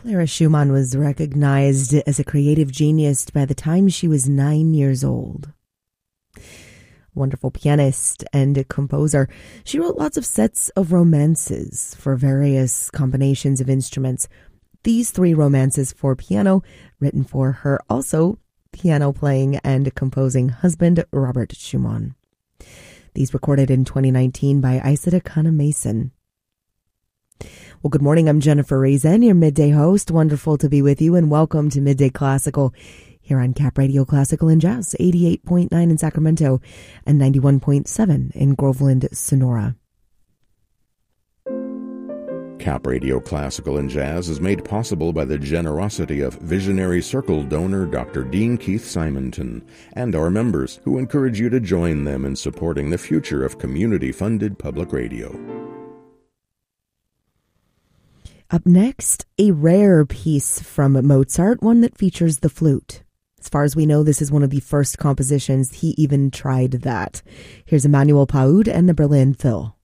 Clara Schumann was recognized as a creative genius by the time she was 9 years old. Wonderful pianist and composer, she wrote lots of sets of romances for various combinations of instruments. These 3 romances for piano, written for her also piano playing and composing husband, Robert Schumann. These recorded in 2019 by Isida Kana Mason. Well, good morning. I'm Jennifer Reason, your midday host. Wonderful to be with you, and welcome to Midday Classical here on Cap Radio Classical and Jazz, 88.9 in Sacramento and 91.7 in Groveland, Sonora. Cap Radio Classical and Jazz is made possible by the generosity of Visionary Circle donor Dr. Dean Keith Simonton and our members, who encourage you to join them in supporting the future of community-funded public radio. Up next, a rare piece from Mozart, one that features the flute. As far as we know, this is one of the first compositions he even tried that. Here's Emmanuel Paoud and the Berlin Phil.